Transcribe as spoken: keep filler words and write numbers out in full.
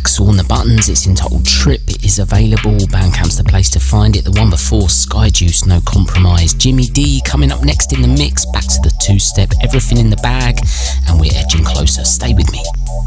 tracks, all on the buttons. It's entitled Trip. It is available. Bandcamp's the place to find it. The one before, Sky Juice, No Compromise. Jimmy D coming up next in the mix. Back to the two-step, everything in the bag, and we're edging closer. Stay with me.